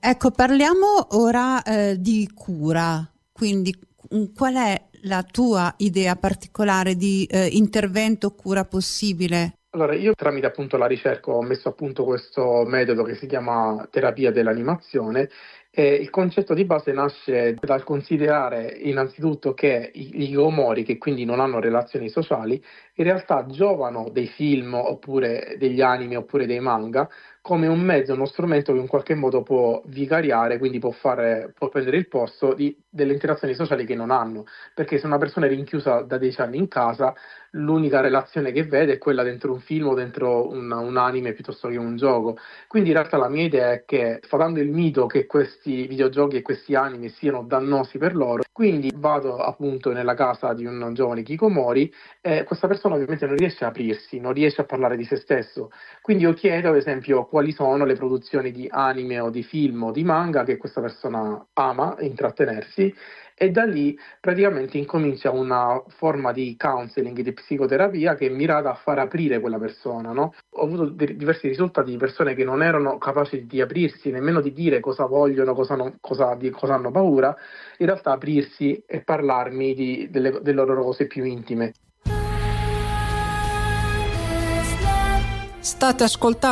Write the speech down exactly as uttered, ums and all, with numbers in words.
Ecco, parliamo ora eh, di cura, quindi mh, qual è la tua idea particolare di eh, intervento o cura possibile? Allora, io tramite appunto la ricerca ho messo a punto questo metodo che si chiama terapia dell'animazione e il concetto di base nasce dal considerare innanzitutto che i- gli ikikomori, che quindi non hanno relazioni sociali, in realtà giovano dei film oppure degli anime oppure dei manga come un mezzo, uno strumento che in qualche modo può vicariare, quindi può fare, può prendere il posto di- delle interazioni sociali che non hanno, perché se una persona è rinchiusa da dieci anni in casa, l'unica relazione che vede è quella dentro un film o dentro un, un anime piuttosto che un gioco. Quindi in realtà la mia idea è che, sfatando il mito che questi videogiochi e questi anime siano dannosi per loro, quindi vado appunto nella casa di un giovane Kikomori e questa persona ovviamente non riesce a aprirsi, non riesce a parlare di se stesso. Quindi io chiedo ad esempio quali sono le produzioni di anime o di film o di manga che questa persona ama intrattenersi e da lì praticamente incomincia una forma di counseling, di psicoterapia che è mirata a far aprire quella persona, no? Ho avuto di- diversi risultati di persone che non erano capaci di aprirsi, nemmeno di dire cosa vogliono, cosa, non- cosa- di cosa hanno paura, in realtà aprirsi e parlarmi di- delle, delle loro cose più intime. State ascoltando